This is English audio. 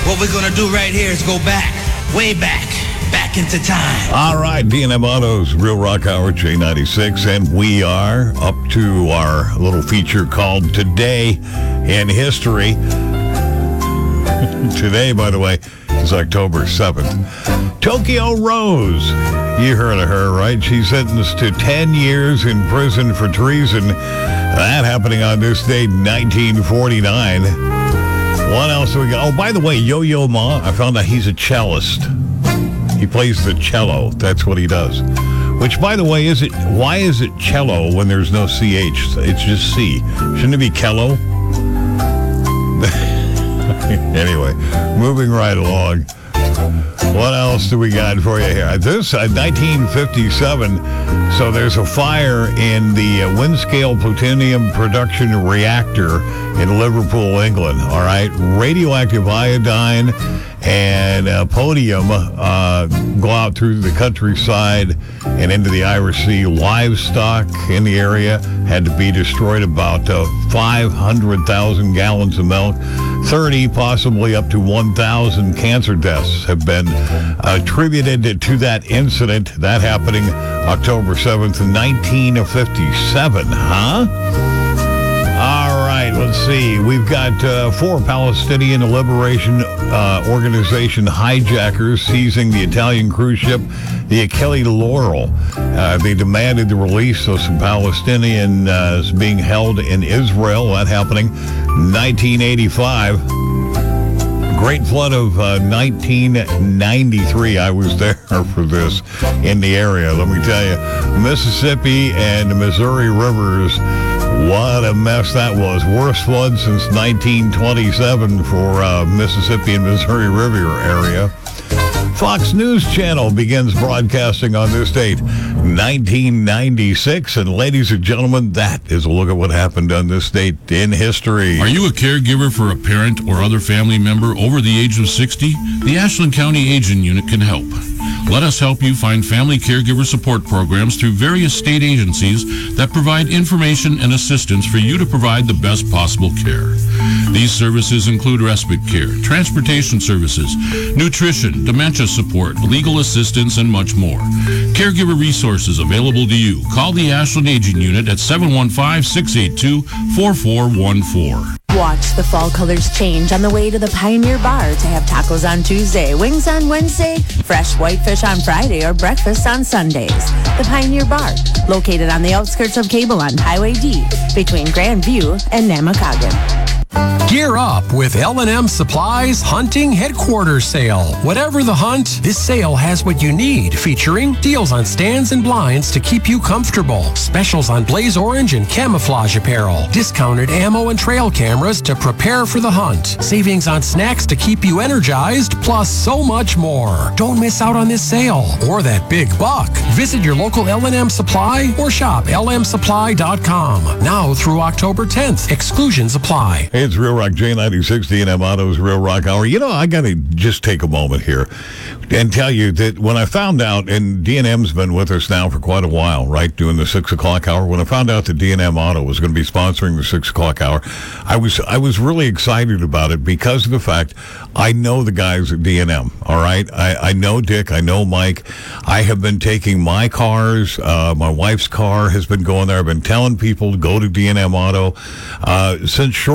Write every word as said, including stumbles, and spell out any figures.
What we're going to do right here is go back, way back, back into time. All right, D and M Auto's Real Rock Hour, J ninety-six, and we are up to our little feature called Today in History. Today, by the way, is October seventh. Tokyo Rose. You heard of her, right? She's sentenced to ten years in prison for treason. That happening on this date, nineteen forty-nine. What else do we got? Oh, by the way, Yo-Yo Ma, I found out he's a cellist. He plays the cello. That's what he does. Which, by the way, is it? Why is it cello when there's no C H? It's just C. Shouldn't it be cello? Anyway, moving right along. What else do we got for you here? This, uh, nineteen fifty-seven, so there's a fire in the uh, Windscale plutonium production reactor in Liverpool, England, all right? Radioactive iodine and uh, podium uh, go out through the countryside and into the Irish Sea. Livestock in the area had to be destroyed. About uh, five hundred thousand gallons of milk. thirty, possibly up to one thousand cancer deaths have been attributed to that incident. That happening October seventh, nineteen fifty-seven, huh? All right, let's see. We've got uh, four Palestinian Liberation uh, Organization hijackers seizing the Italian cruise ship, the Achille Laurel. Uh, they demanded the release of some Palestinians uh, being held in Israel. That happening nineteen eighty-five. Great flood of uh, nineteen ninety-three. I was there for this in the area. Let me tell you, Mississippi and the Missouri rivers, what a mess that was. Worst flood since nineteen twenty-seven for uh, Mississippi and Missouri River area. Fox News Channel begins broadcasting on this date, nineteen ninety-six. And ladies and gentlemen, that is a look at what happened on this date in history. Are you a caregiver for a parent or other family member over the age of sixty? The Ashland County Aging Unit can help. Let us help you find family caregiver support programs through various state agencies that provide information and assistance for you to provide the best possible care. These services include respite care, transportation services, nutrition, dementia support, legal assistance, and much more. Caregiver resources available to you. Call the Ashland Aging Unit at seven one five, six eight two, four four one four. Watch the fall colors change on the way to the Pioneer Bar to have tacos on Tuesday, wings on Wednesday, fresh whitefish on Friday, or breakfast on Sundays. The Pioneer Bar, located on the outskirts of Cable on Highway D, between Grandview and Namakagon. Gear up with L and M Supply's Hunting Headquarters Sale. Whatever the hunt, this sale has what you need, featuring deals on stands and blinds to keep you comfortable, specials on blaze orange and camouflage apparel, discounted ammo and trail cameras to prepare for the hunt, savings on snacks to keep you energized, plus so much more. Don't miss out on this sale or that big buck. Visit your local L and M Supply or shop L M supply dot com. Now through October tenth. Exclusions apply. It's Real Rock J ninety-six, D and M Auto's Real Rock Hour. You know, I got to just take a moment here and tell you that when I found out, and D and M's been with us now for quite a while, right, doing the six o'clock hour. When I found out that D and M Auto was going to be sponsoring the six o'clock hour, I was I was really excited about it because of the fact I know the guys at D and M, all right? I, I know Dick, I know Mike. I have been taking my cars, uh, my wife's car has been going there. I've been telling people to go to D and M Auto uh, since short